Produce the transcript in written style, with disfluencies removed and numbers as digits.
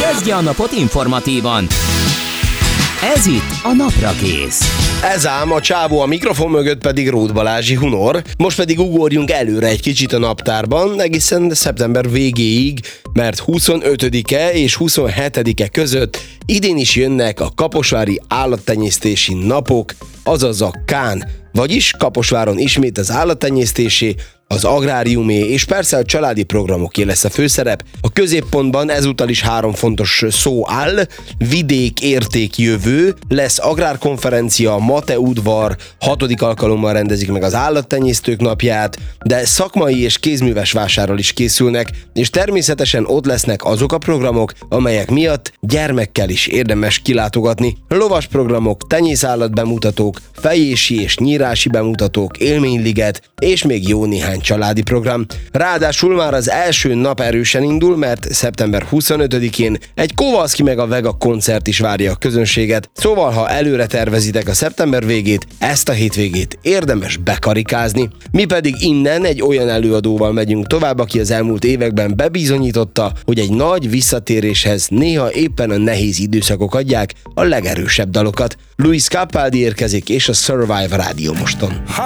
Kezdje a napot informatívan. Ez itt a Naprakész. Ez ám a csávó, a mikrofon mögött pedig Róth Balázsi Hunor. Most pedig ugorjunk előre egy kicsit a naptárban, egészen szeptember végéig, mert 25-e és 27-e között idén is jönnek a kaposvári állattenyésztési napok, azaz a KÁN. Vagyis Kaposváron ismét az állattenyésztésé, az agráriumé és persze a családi programoké lesz a főszerep. A középpontban ezúttal is 3 fontos szó áll: vidék, érték, jövő, lesz agrárkonferencia, Mate udvar, 6. alkalommal rendezik meg az állattenyésztők napját, de szakmai és kézműves vásárral is készülnek, és természetesen ott lesznek azok a programok, amelyek miatt gyermekkel is érdemes kilátogatni. Lovas programok, tenyészállat bemutatók, fejési és nyírási bemutatók, élményliget és még jó néhány családi program. Ráadásul már az első nap erősen indul, mert szeptember 25-én egy Kowalski meg a Vega koncert is várja a közönséget. Szóval, ha előre tervezitek a szeptember végét, ezt a hétvégét érdemes bekarikázni. Mi pedig innen egy olyan előadóval megyünk tovább, aki az elmúlt években bebizonyította, hogy egy nagy visszatéréshez néha éppen a nehéz időszakok adják a legerősebb dalokat. Luis Capaldi érkezik, és a Survive Rádió Moston.